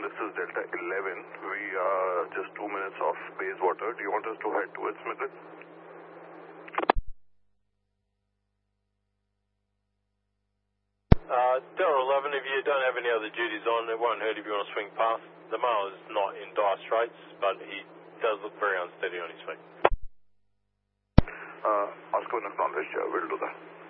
this is Delta 11. We are just 2 minutes off Bayswater. Do you want us to head towards Midland? Delta 11, if you don't have any other duties on, it won't hurt if you want to swing past. The male is not in dire straits, but he does look very unsteady on his feet. Oscar and acknowledged, we'll do that.